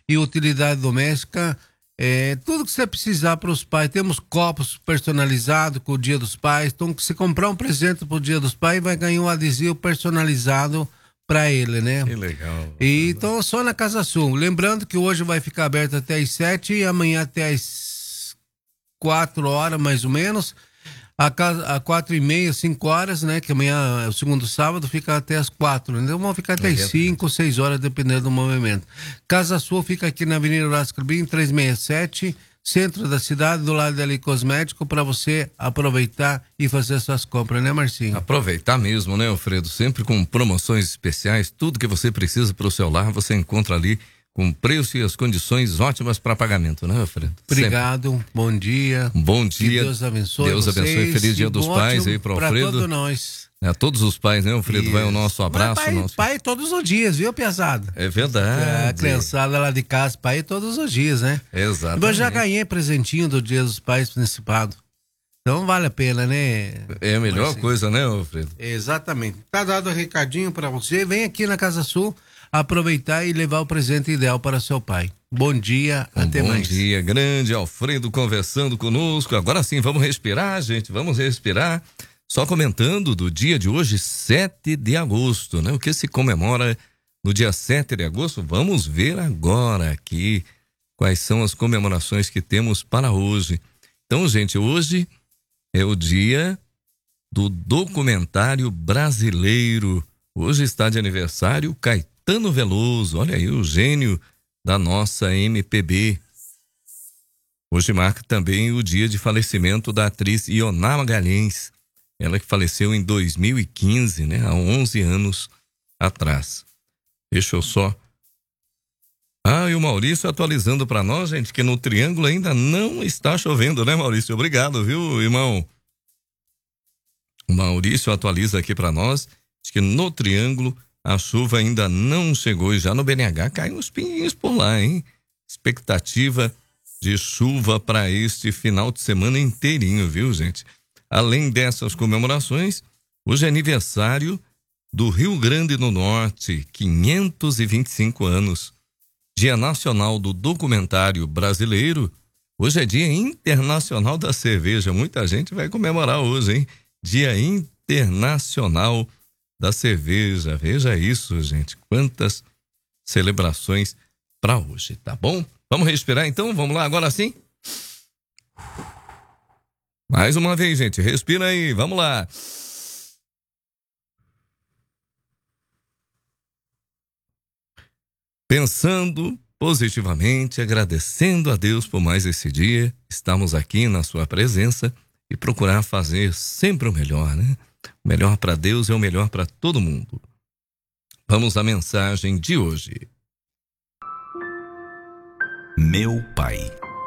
e utilidade doméstica. Tudo que você precisar para os pais. Temos copos personalizados com o Dia dos Pais. Então, se comprar um presente para o Dia dos Pais, vai ganhar um adesivo personalizado para ele, né? Que legal. E, então, só na Casa Sul. Lembrando que hoje vai ficar aberto até às 7 e amanhã até às 4 horas, mais ou menos. A 4h30, 5 horas, né? Que amanhã é o segundo sábado, fica até as 4. Então vão ficar até as 5 ou 6 horas, dependendo do movimento. Casa Sul fica aqui na Avenida Horácio Crabim, 367, centro da cidade, do lado da Ali Cosmético, para você aproveitar e fazer suas compras, né, Marcinho? Aproveitar mesmo, né, Alfredo? Sempre com promoções especiais. Tudo que você precisa para o seu lar, você encontra ali com preço e as condições ótimas para pagamento, né, Alfredo? Obrigado, sempre. Bom dia. Bom dia. Que Deus abençoe. Deus abençoe. Feliz Dia dos Pais aí para o Alfredo. Para todos nós. Todos os pais, né, Alfredo? Vai o nosso abraço. Pai todos os dias, viu, piazada? É verdade. A criançada lá de casa, pai todos os dias, né? Exato. Eu já ganhei presentinho do Dia dos Pais Principado. Então vale a pena, né? É a melhor coisa, né, Alfredo? Exatamente. Tá dado o recadinho para você. Vem aqui na Casa Sul aproveitar e levar o presente ideal para seu pai. Bom dia, até mais. Bom dia, grande Alfredo conversando conosco. Agora sim, vamos respirar, gente, vamos respirar. Só comentando do dia de hoje, 7 de agosto, né? O que se comemora no dia 7 de agosto? Vamos ver agora aqui quais são as comemorações que temos para hoje. Então, gente, hoje é o dia do documentário brasileiro. Hoje está de aniversário Caetano Veloso, olha aí o gênio da nossa MPB. Hoje marca também o dia de falecimento da atriz Ioná Magalhães, ela que faleceu em 2015, né, há 11 anos atrás. Deixa eu só... e o Maurício atualizando para nós, gente, que no Triângulo ainda não está chovendo, né, Maurício? Obrigado, viu, irmão? O Maurício atualiza aqui para nós, diz que no Triângulo a chuva ainda não chegou e já no BNH caem uns pinguinhos por lá, hein? Expectativa de chuva para este final de semana inteirinho, viu, gente? Além dessas comemorações, hoje é aniversário do Rio Grande do Norte, 525 anos. Dia Nacional do Documentário Brasileiro. Hoje é Dia Internacional da Cerveja. Muita gente vai comemorar hoje, hein? Dia Internacional da Cerveja. Veja isso, gente. Quantas celebrações para hoje, tá bom? Vamos respirar então? Vamos lá agora sim? Mais uma vez, gente. Respira aí. Vamos lá. Pensando positivamente, agradecendo a Deus por mais esse dia, estamos aqui na sua presença e procurar fazer sempre o melhor, né? O melhor para Deus é o melhor para todo mundo. Vamos à mensagem de hoje. Meu Pai.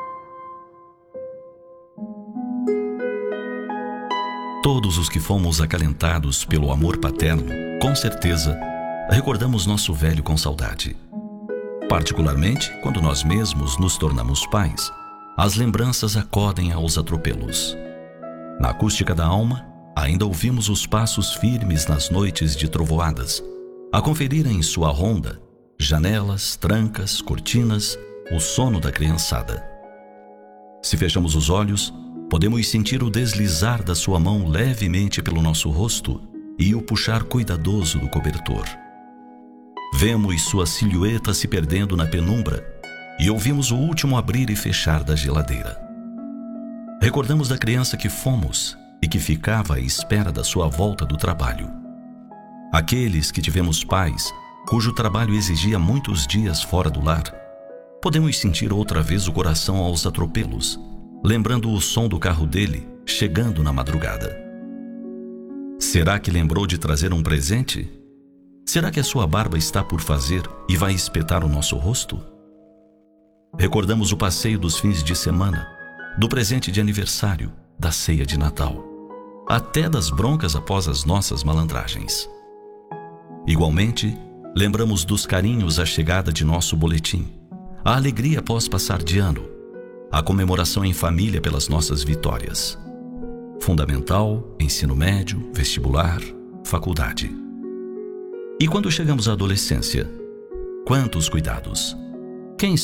Todos os que fomos acalentados pelo amor paterno, com certeza, recordamos nosso velho com saudade. Particularmente, quando nós mesmos nos tornamos pais, as lembranças acodem aos atropelos. Na acústica da alma, ainda ouvimos os passos firmes nas noites de trovoadas, a conferir em sua ronda janelas, trancas, cortinas, o sono da criançada. Se fechamos os olhos, podemos sentir o deslizar da sua mão levemente pelo nosso rosto e o puxar cuidadoso do cobertor. Vemos sua silhueta se perdendo na penumbra e ouvimos o último abrir e fechar da geladeira. Recordamos da criança que fomos e que ficava à espera da sua volta do trabalho. Aqueles que tivemos pais cujo trabalho exigia muitos dias fora do lar, podemos sentir outra vez o coração aos atropelos, lembrando o som do carro dele chegando na madrugada. Será que lembrou de trazer um presente? Será que a sua barba está por fazer e vai espetar o nosso rosto? Recordamos o passeio dos fins de semana, do presente de aniversário, da ceia de Natal, até das broncas após as nossas malandragens. Igualmente, lembramos dos carinhos à chegada de nosso boletim, a alegria após passar de ano, a comemoração em família pelas nossas vitórias. Fundamental, ensino médio, vestibular, faculdade. E quando chegamos à adolescência, quantos cuidados! Quem